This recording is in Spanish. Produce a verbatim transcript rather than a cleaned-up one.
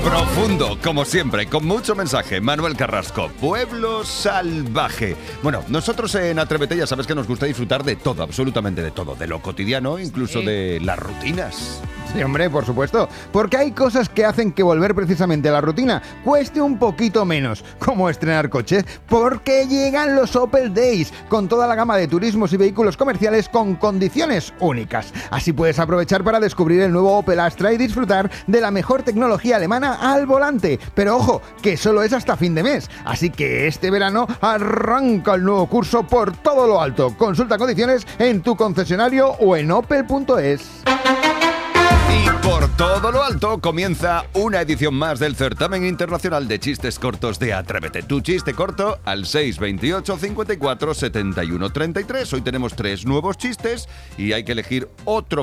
Profundo, como siempre, con mucho mensaje. Manuel Carrasco, Pueblo Salvaje. Bueno, nosotros en Atrévete ya sabes que nos gusta disfrutar de todo, absolutamente de todo, de lo cotidiano, incluso sí. de las rutinas. Sí, hombre, por supuesto, porque hay cosas que hacen que volver precisamente a la rutina cueste un poquito menos, como estrenar coche, porque llegan los Opel Days, con toda la gama de turismos y vehículos comerciales con condiciones únicas. Así puedes aprovechar para descubrir el nuevo Opel Astra y disfrutar de la mejor tecnología alemana al volante. Pero ojo, que solo es hasta fin de mes, así que este verano arranca el nuevo curso por todo lo alto. Consulta condiciones en tu concesionario o en opel punto es. Y por todo lo alto comienza una edición más del certamen internacional de chistes cortos de Atrévete. Tu chiste corto al seis veintiocho cincuenta y cuatro setenta y uno treinta y tres. Hoy tenemos tres nuevos chistes y hay que elegir otro